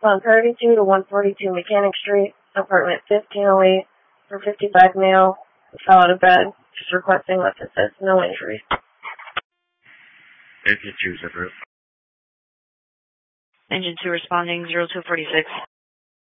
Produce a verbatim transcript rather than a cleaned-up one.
on thirty-two to one forty-two Mechanic Street, apartment fifteen oh eight, for fifty-five male, fell out of bed, just requesting what it says, no injuries. Engine two, separate. Engine two responding, zero two forty-six.